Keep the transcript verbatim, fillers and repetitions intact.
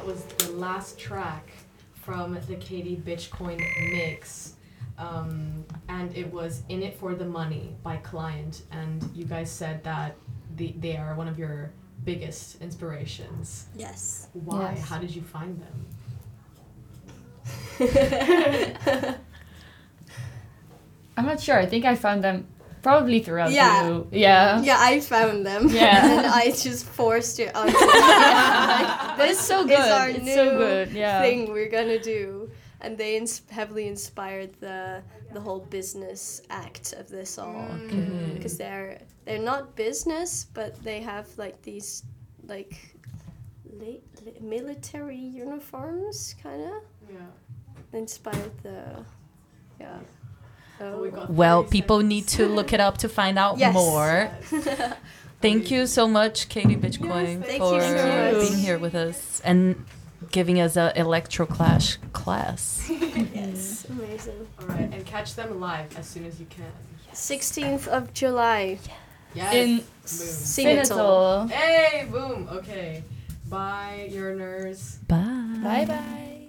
that was the last track from the Katie Bitchcoin mix. Um, and it was In It For The Money by Client. And you guys said that the, they are one of your biggest inspirations. Yes. Why? Yes. How did you find them? I'm not sure. I think I found them probably throughout Yeah. you. Yeah. Yeah, I found them. Yeah. And I just forced it onto like, But it's so good. It's our It's new so good. Yeah. thing we're gonna do. And they ins- heavily inspired the the whole business act of this all. Mhm. Because they're they're not business, but they have like these like la- la- military uniforms, kind of Yeah. inspired the yeah. So We got Well, thirty people seconds. need to look it up to find out Yes. more. Thank you so much, Katie Bitchcoin, Yes, thank for you so much. being here with us and giving us a electroclash class. Yes, amazing. All right, and catch them live as soon as you can. sixteenth of July. Yes. In Boom. Seattle. Seattle. Hey, boom. Okay. Bye, yearners. Bye. Bye bye.